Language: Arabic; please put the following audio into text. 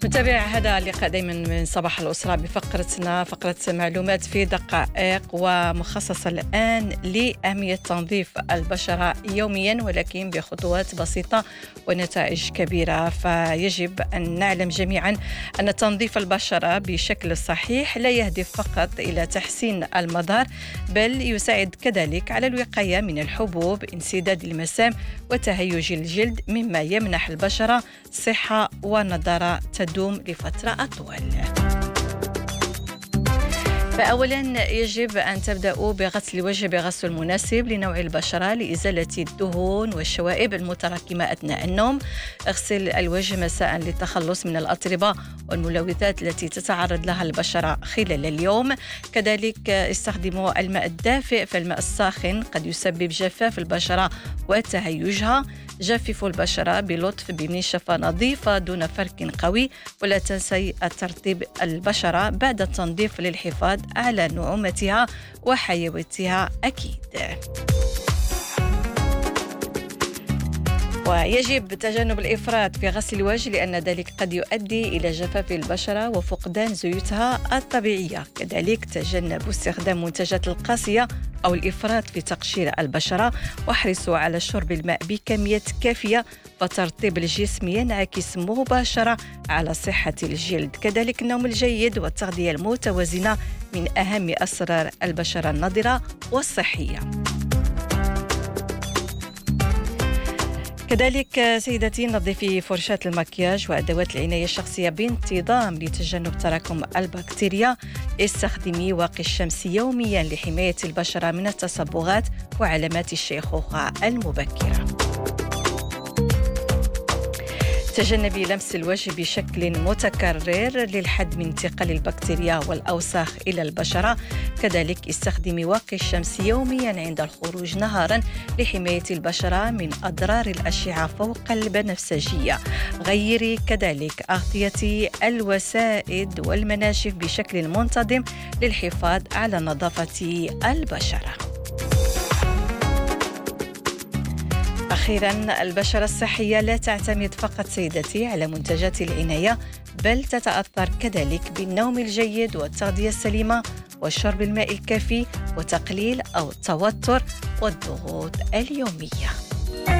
متابع هذا اللقاء دائما من صباح الأسرة بفقرتنا فقرة معلومات في دقائق، ومخصصة الآن لأهمية تنظيف البشرة يوميا ولكن بخطوات بسيطة ونتائج كبيرة. فيجب أن نعلم جميعا أن تنظيف البشرة بشكل صحيح لا يهدف فقط إلى تحسين المظهر، بل يساعد كذلك على الوقاية من الحبوب، انسداد المسام وتهيج الجلد، مما يمنح البشرة صحة ونضارة تدوم لفترة أطول. فأولا يجب أن تبدأوا بغسل الوجه بغسل مناسب لنوع البشرة لإزالة الدهون والشوائب المتراكمة أثناء النوم. اغسل الوجه مساء للتخلص من الأتربة والملوثات التي تتعرض لها البشرة خلال اليوم. كذلك استخدموا الماء الدافئ، فالماء الساخن قد يسبب جفاف البشرة وتهيجها. جففوا البشرة بلطف بمنشفة نظيفة دون فرك قوي، ولا تنسي ترطيب البشرة بعد التنظيف للحفاظ على نعومتها وحيويتها أكيد. ويجب تجنب الإفراط في غسل الوجه لأن ذلك قد يؤدي إلى جفاف البشرة وفقدان زيوتها الطبيعية. كذلك تجنبوا استخدام منتجات القاسية أو الإفراط في تقشير البشرة، واحرصوا على شرب الماء بكمية كافية، فترطيب الجسم ينعكس مباشرة على صحة الجلد. كذلك النوم الجيد والتغذية المتوازنة من أهم أسرار البشرة النضرة والصحية. كذلك سيدتي نظفي فرشاة المكياج وأدوات العناية الشخصية بانتظام لتجنب تراكم البكتيريا. استخدمي واقي الشمس يوميا لحماية البشرة من التصبغات وعلامات الشيخوخة المبكرة. تجنبي لمس الوجه بشكل متكرر للحد من انتقال البكتيريا والأوساخ إلى البشرة. كذلك استخدمي واقي الشمس يوميا عند الخروج نهارا لحماية البشرة من أضرار الأشعة فوق البنفسجية. غيري كذلك أغطية الوسائد والمناشف بشكل منتظم للحفاظ على نظافة البشرة. أخيراً، البشرة الصحية لا تعتمد فقط سيدتي على منتجات العناية، بل تتأثر كذلك بالنوم الجيد والتغذية السليمة وشرب الماء الكافي وتقليل أو التوتر والضغوط اليومية.